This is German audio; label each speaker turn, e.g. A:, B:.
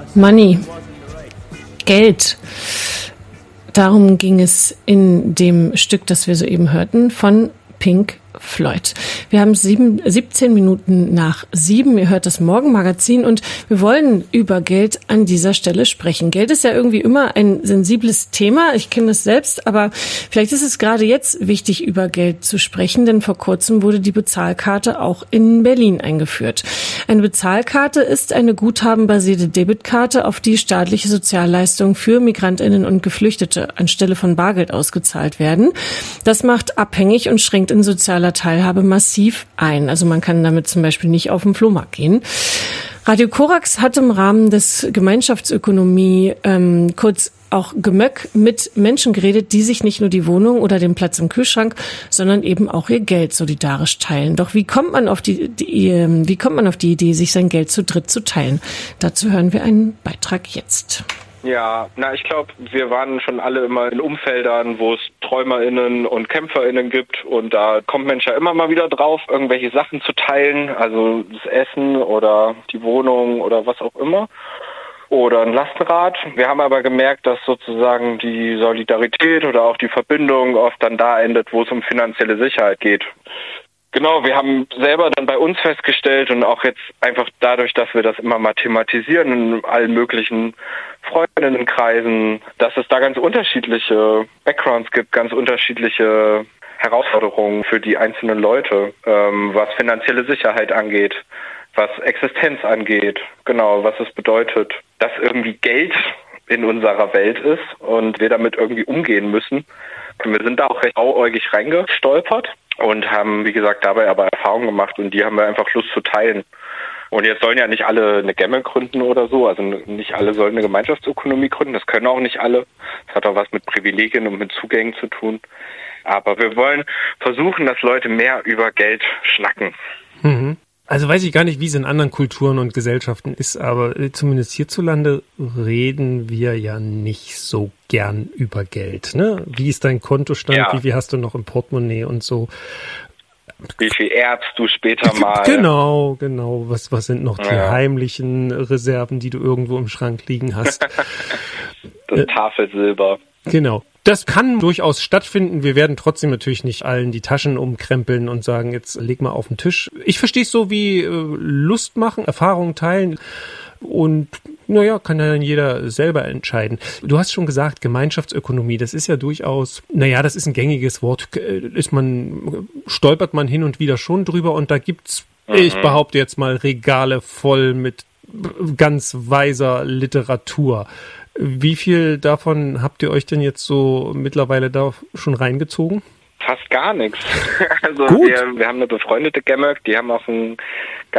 A: Money, Geld. Darum ging es in dem Stück, das wir soeben hörten, von Pink Floyd. Wir haben 17 Minuten nach 7. Ihr hört das Morgenmagazin und wir wollen über Geld an dieser Stelle sprechen. Geld ist ja irgendwie immer ein sensibles Thema. Ich kenne das selbst, aber vielleicht ist es gerade jetzt wichtig, über Geld zu sprechen, denn vor kurzem wurde die Bezahlkarte auch in Berlin eingeführt. Eine Bezahlkarte ist eine guthabenbasierte Debitkarte, auf die staatliche Sozialleistungen für MigrantInnen und Geflüchtete anstelle von Bargeld ausgezahlt werden. Das macht abhängig und schränkt in sozialer Teilhabe massiv ein. Also man kann damit zum Beispiel nicht auf den Flohmarkt gehen. Radio Korax hat im Rahmen des Gemeinschaftsökonomie kurz auch Gemöck mit Menschen geredet, die sich nicht nur die Wohnung oder den Platz im Kühlschrank, sondern eben auch ihr Geld solidarisch teilen. Doch wie kommt man auf die Idee, sich sein Geld zu dritt zu teilen? Dazu hören wir einen Beitrag jetzt.
B: Ja, ich glaube, wir waren schon alle immer in Umfeldern, wo es TräumerInnen und KämpferInnen gibt und da kommt Mensch ja immer mal wieder drauf, irgendwelche Sachen zu teilen, also das Essen oder die Wohnung oder was auch immer oder ein Lastenrad. Wir haben aber gemerkt, dass sozusagen die Solidarität oder auch die Verbindung oft dann da endet, wo es um finanzielle Sicherheit geht. Genau, wir haben selber dann bei uns festgestellt und auch jetzt einfach dadurch, dass wir das immer mal thematisieren in allen möglichen Freundinnenkreisen, dass es da ganz unterschiedliche Backgrounds gibt, ganz unterschiedliche Herausforderungen für die einzelnen Leute, was finanzielle Sicherheit angeht, was Existenz angeht, genau, was es bedeutet, dass irgendwie Geld in unserer Welt ist und wir damit irgendwie umgehen müssen. Wir sind da auch recht blauäugig reingestolpert und haben, wie gesagt, dabei aber Erfahrungen gemacht und die haben wir einfach Lust zu teilen. Und jetzt sollen ja nicht alle eine Gemme gründen oder so, also nicht alle sollen eine Gemeinschaftsökonomie gründen, das können auch nicht alle. Das hat auch was mit Privilegien und mit Zugängen zu tun. Aber wir wollen versuchen, dass Leute mehr über Geld schnacken.
C: Mhm. Also weiß ich gar nicht, wie es in anderen Kulturen und Gesellschaften ist, aber zumindest hierzulande reden wir ja nicht so gern über Geld, ne? Wie ist dein Kontostand? Ja. Wie viel hast du noch im Portemonnaie und so?
B: Wie viel erbst du später mal?
C: Genau. Was sind noch die heimlichen Reserven, die du irgendwo im Schrank liegen hast?
B: Das Tafelsilber.
C: Genau. Das kann durchaus stattfinden. Wir werden trotzdem natürlich nicht allen die Taschen umkrempeln und sagen, jetzt leg mal auf den Tisch. Ich verstehe es so wie Lust machen, Erfahrungen teilen und kann ja dann jeder selber entscheiden. Du hast schon gesagt, Gemeinschaftsökonomie, das ist ja durchaus, das ist ein gängiges Wort. Stolpert man hin und wieder schon drüber und da gibt's, ich behaupte jetzt mal, Regale voll mit ganz weiser Literatur. Wie viel davon habt ihr euch denn jetzt so mittlerweile da schon reingezogen?
B: Fast gar nichts. Also wir haben eine befreundete Gemöck, die haben auch ein